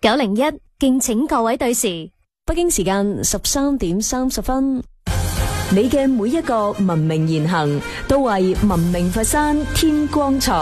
901，敬請各位對時。 北京時間13:30。你嘅每一個文明言行，都為文明佛山添光彩。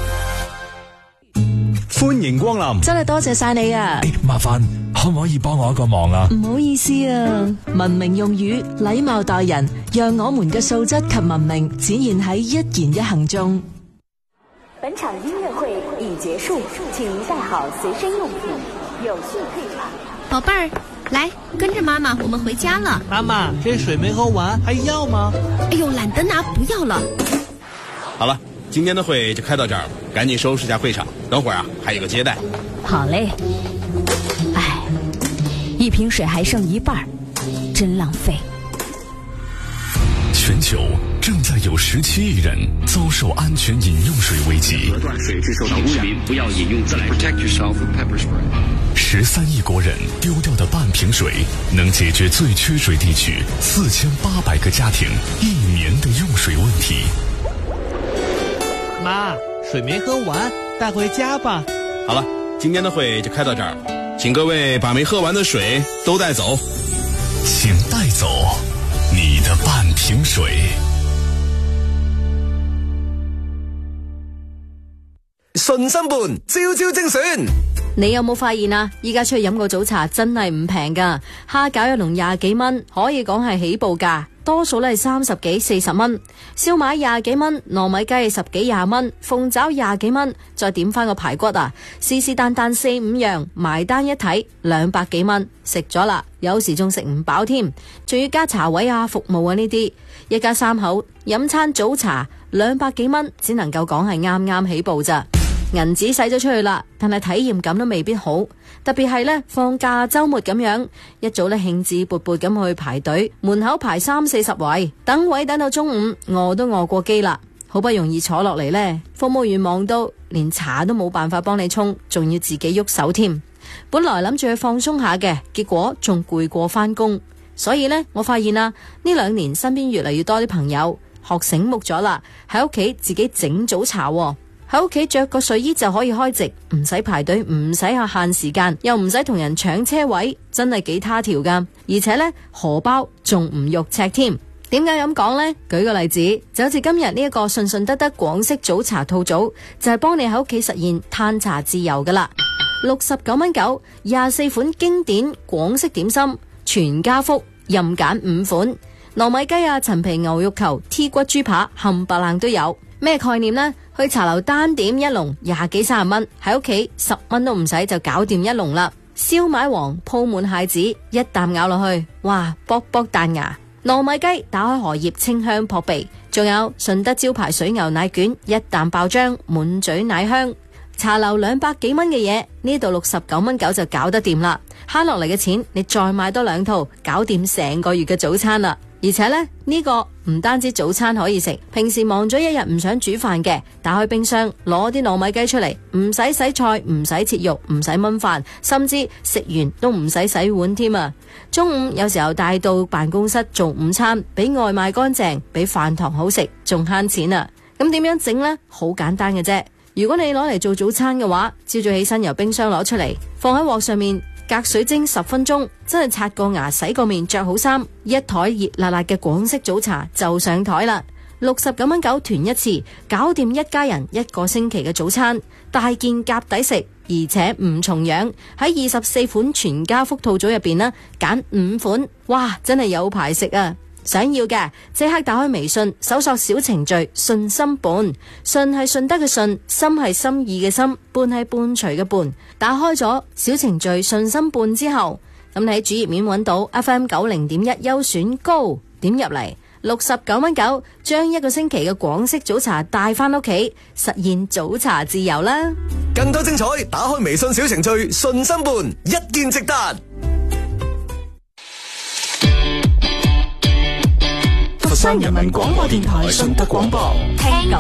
歡迎光臨， 真係多謝晒你啊！ 麻煩可唔可以幫我一個忙啊？ 唔好意思啊，文明用語，禮貌待人，讓我們嘅素質及文明展現喺一言一行中。 本場音樂會已結束，請您帶好隨身用品，有序退場。 寶貝兒，來跟着媽媽，我們回家了。 媽媽，這水沒喝完，還要嗎？ 哎呦，懶得拿，不要了。 好了，今天的會就開到這兒了，趕緊收拾下會場，等會兒啊還有個接待。 好嘞。哎，一瓶水還剩一半，真浪費。 全球正在有17億人遭受安全飲用水危機。 隔斷水質受到污染，不要飲用自來水。Protect yourself with pepper spray。 13億國人丟掉的半瓶水，能解決最缺水地區4800個家庭1年的用水問題。 媽，水沒喝完，帶回家吧。 好了，今天的會就開到這兒了，請各位把沒喝完的水都帶走。 請帶走你的半瓶水。 順心伴，朝朝精選。 你有冇發現啊？依家出去飲個早茶真係唔平噶，蝦餃一籠20幾蚊，可以講係起步價，多數咧係30幾40蚊。燒賣20幾蚊，糯米雞10幾20蚊，鳳爪20幾蚊，再點翻個排骨啊，是但4、5樣，埋單一睇200幾蚊，食咗啦，有時仲食唔飽添，仲要加茶位啊、服務啊呢啲，一家3口飲餐早茶200幾蚊，只能夠講係啱啱起步咋。銀紙使咗出去啦，但係體驗感都未必好，特別係呢，放假周末咁樣，一早呢興致勃勃咁去排隊，門口排30-40位，等位等到中午，餓都餓過機啦，好不容易坐落嚟呢，服務員忙到連茶都冇辦法幫你沖，仲要自己喐手添。本來諗住去放鬆下嘅，結果仲攰過返工，所以呢，我發現啊，呢2年身邊越嚟越多啲朋友學醒目咗啦，喺屋企自己整早茶喎。喺屋企着個睡衣就可以開席，唔使排隊，唔使限時間，又唔使同人搶車位，真係幾他條噶。而且呢，荷包仲唔肉赤添。點解咁講呢？舉個例子，就好似今日呢一個順順德德廣式早茶套組，就係幫你喺屋企實現嘆茶自由噶啦。69蚊9 24款經典廣式點心，全家福，任揀5款，糯米雞啊、陳皮牛肉球、T 骨豬扒冚唪唥都有。咩概念呢？去茶樓單點一籠20幾30蚊，喺屋企10蚊都唔使就搞掂一籠啦。燒賣王鋪滿蟹子，一啖咬落去，哇，卜卜彈牙。糯米雞打開荷葉，清香撲鼻。仲有順德招牌水牛奶卷，一啖爆漿，滿嘴奶香。茶樓200幾蚊嘅嘢，呢度69蚊9就搞得掂啦。慳落嚟嘅錢，你再買多2套，搞掂成個月嘅早餐啦。而且呢個唔單止早餐可以食，平時忙咗一日唔想煮飯嘅，打開冰箱攞啲糯米雞出嚟，唔使洗菜，唔使切肉，唔使燜飯，甚至食完都唔使洗碗添啊！中午有時候帶到辦公室做午餐，比外賣乾淨，比飯堂好食，仲慳錢啊！咁點樣整呢？好簡單嘅啫。如果你攞嚟做早餐嘅話，朝早起身由冰箱攞出嚟，放喺鑊上面隔水蒸10分鐘，真係刷個牙、洗個面、着好衫，一枱熱辣辣嘅廣式早茶就上枱啦。69蚊9團一次，搞掂一家人1個星期嘅早餐，大件夾抵食，而且唔重樣。喺24款全家福套組入邊呢，揀5款，哇，真係有排食啊！想要嘅即刻打開微信，搜索小程序順心伴，順係順德嘅順，心係心意嘅心，伴係伴隨嘅伴。打開咗小程序順心伴之後，咁你喺主頁面揾到 FM 90.1優選高，點入嚟69蚊9，將1個星期嘅廣式早茶帶翻屋企，實現早茶自由啦！ 更多精彩，打開微信小程序順心伴，一見即達。 佛山人民廣播電台順德廣播， 聽